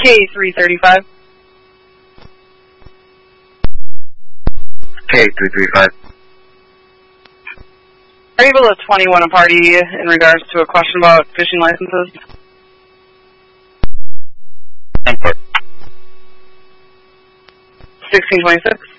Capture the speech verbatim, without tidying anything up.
K three thirty-five. K three thirty-five. Are you able to twenty-one a party in regards to a question about fishing licenses? Import. sixteen twenty-six.